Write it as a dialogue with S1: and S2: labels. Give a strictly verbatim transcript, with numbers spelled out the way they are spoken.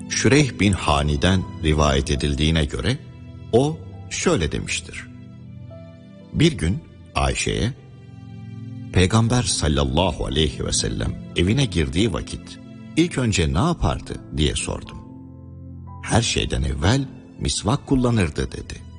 S1: Şüreyh bin Hani'den rivayet edildiğine göre o şöyle demiştir. Bir gün Ayşe'ye, Peygamber sallallahu aleyhi ve sellem evine girdiği vakit ilk önce ne yapardı diye sordum. Her şeyden evvel misvak kullanırdı dedi.